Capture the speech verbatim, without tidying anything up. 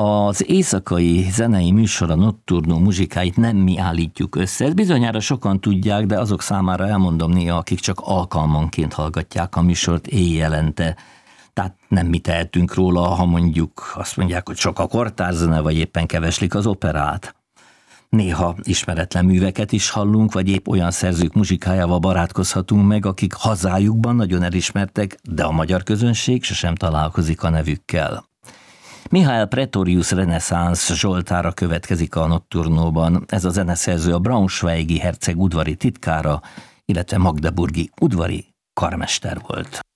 Az éjszakai zenei műsor, a Notturno muzsikáit nem mi állítjuk össze. Ezt bizonyára sokan tudják, de azok számára elmondom néha, akik csak alkalmanként hallgatják a műsort éjjelente. Tehát nem mi tehetünk róla, ha mondjuk azt mondják, hogy sok a kortárzene, vagy éppen keveslik az operát. Néha ismeretlen műveket is hallunk, vagy épp olyan szerzők muzsikájával barátkozhatunk meg, akik hazájukban nagyon elismertek, de a magyar közönség sosem találkozik a nevükkel. Mihály Pretorius reneszánsz Zsoltára következik a Notturnóban. Ez a zeneszerző a braunschweigi herceg udvari titkára, illetve magdeburgi udvari karmester volt.